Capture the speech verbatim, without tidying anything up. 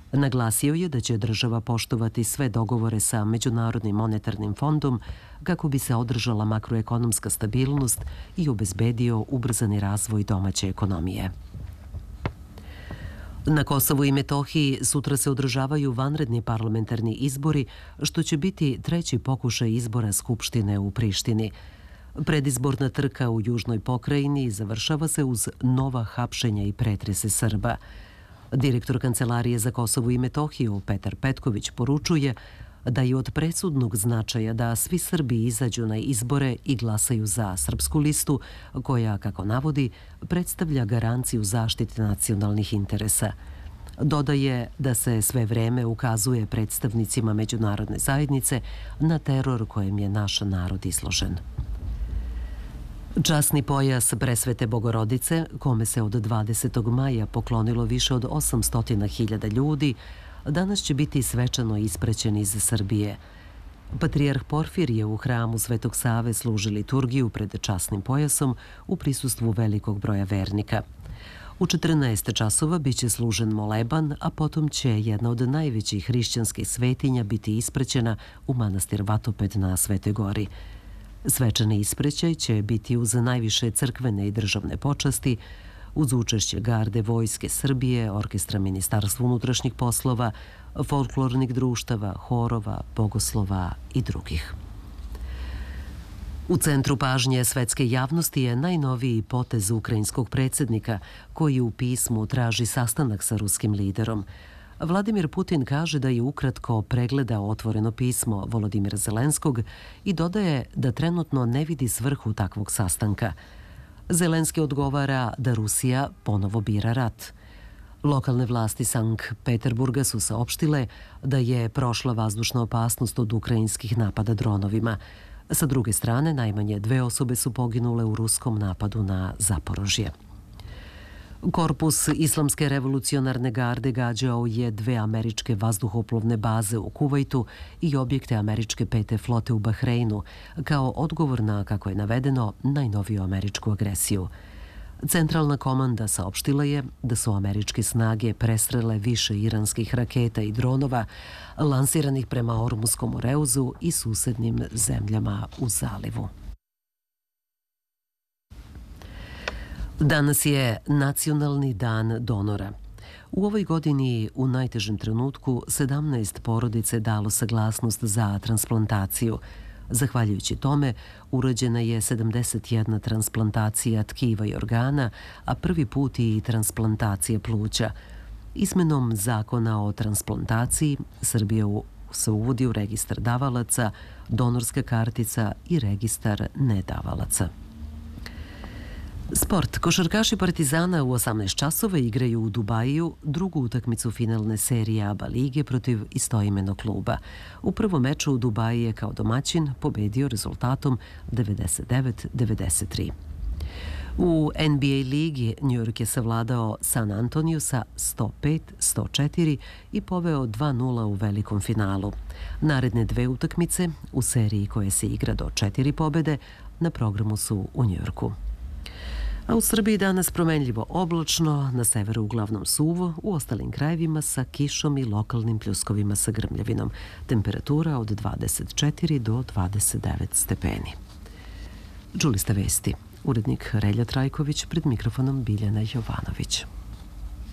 Naglasio je da će država poštovati sve dogovore sa Međunarodnim monetarnim fondom kako bi se održala makroekonomska stabilnost i obezbedio ubrzani razvoj domaće ekonomije. Na Kosovu i Metohiji sutra se održavaju vanredni parlamentarni izbori, što će biti treći pokušaj izbora Skupštine u Prištini. Predizborna trka u južnoj pokrajini završava se uz nova hapšenja i pretrese Srba. Direktor Kancelarije za Kosovo i Metohiju Petar Petković poručuje da je od presudnog značaja da svi Srbi izađu na izbore i glasaju za srpsku listu, koja, kako navodi, predstavlja garanciju zaštite nacionalnih interesa. Dodaje da se sve vreme ukazuje predstavnicima međunarodne zajednice na teror kojem je naš narod izložen. Časni pojas Presvete Bogorodice, kome se od dvadesetog maja poklonilo više od osamsto hiljada ljudi, danas će biti svečano ispraćen iz Srbije. Patrijarh Porfir je u hramu Svetog Save služi liturgiju pred časnim pojasom u prisustvu velikog broja vernika. U četrnaest časova biće služen moleban, a potom će jedna od najvećih hrišćanskih svetinja biti ispraćena u manastir Vatoped na Svetoj Gori. Svečani ispraćaj će biti uz najviše crkvene i državne počasti, uz učešće garde Vojske Srbije, orkestra Ministarstva unutrašnjih poslova, folklornih društava, horova, bogoslova i drugih. U centru pažnje svetske javnosti je najnoviji potez ukrajinskog predsjednika, koji u pismu traži sastanak sa ruskim liderom. Vladimir Putin kaže da je ukratko pregledao otvoreno pismo Volodimira Zelenskog i dodaje da trenutno ne vidi svrhu takvog sastanka. Zelenski odgovara da Rusija ponovo bira rat. Lokalne vlasti Sankt Peterburga su saopštile da je prošla vazdušna opasnost od ukrajinskih napada dronovima. Sa druge strane, najmanje dve osobe su poginule u ruskom napadu na Zaporožje. Korpus Islamske revolucionarne garde gađao je dve američke vazduhoplovne baze u Kuvajtu i objekte američke pete flote u Bahreinu, kao odgovor na, kako je navedeno, najnoviju američku agresiju. Centralna komanda saopštila je da su američke snage prestrele više iranskih raketa i dronova lansiranih prema Ormuskom Moreuzu i susednim zemljama u zalivu. Danas je Nacionalni dan donora. U ovoj godini u najtežem trenutku sedamnaest porodice dalo saglasnost za transplantaciju. Zahvaljujući tome, urađena je sedamdeset jedna transplantacija tkiva i organa, a prvi put i transplantacija pluća. Izmenom zakona o transplantaciji Srbija se uvodi u registar davalaca, donorska kartica i registar nedavalaca. Sport. Košarkaši Partizana u osamnaest časova igraju u Dubaju drugu utakmicu finalne serije ABA lige protiv istoimenog kluba. U prvom meču u Dubaji je kao domaćin pobedio rezultatom devedeset devet devedeset tri. U N B A ligi New York je savladao San Antonio sa sto pet sto četiri i poveo dva nula u velikom finalu. Naredne dve utakmice u seriji koje se igra do četiri pobede na programu su u New Yorku. A u Srbiji danas promenljivo oblačno, na severu uglavnom suvo, u ostalim krajevima sa kišom i lokalnim pljuskovima sa grmljavinom. Temperatura od dvadeset četiri do dvadeset devet stepeni. Čuli ste vesti. Urednik Relja Trajković, pred mikrofonom Biljana Jovanović.